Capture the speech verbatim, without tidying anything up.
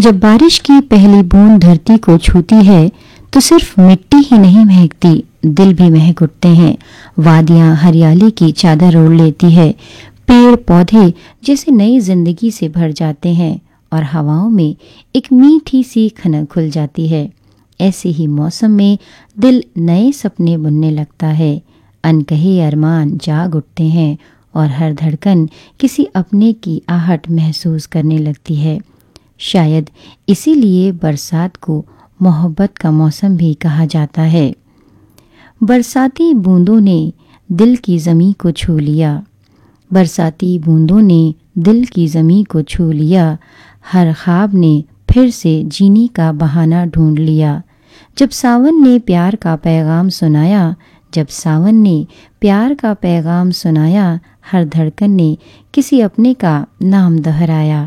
जब बारिश की पहली बूंद धरती को छूती है तो सिर्फ मिट्टी ही नहीं महकती, दिल भी महक उठते हैं। वादियां हरियाली की चादर ओढ़ लेती है, पेड़ पौधे जैसे नई जिंदगी से भर जाते हैं और हवाओं में एक मीठी सी खनक खुल जाती है। ऐसे ही मौसम में दिल नए सपने बुनने लगता है, अनकहे अरमान जाग उठते हैं और हर धड़कन किसी अपने की आहट महसूस करने लगती है। शायद इसीलिए बरसात को मोहब्बत का मौसम भी कहा जाता है। बरसाती बूंदों ने दिल की ज़मीं को छू लिया, बरसाती बूंदों ने दिल की ज़मीं को छू लिया, हर ख्वाब ने फिर से जीने का बहाना ढूंढ लिया। जब सावन ने प्यार का पैगाम सुनाया, जब सावन ने प्यार का पैगाम सुनाया, हर धड़कन ने किसी अपने का नाम दोहराया।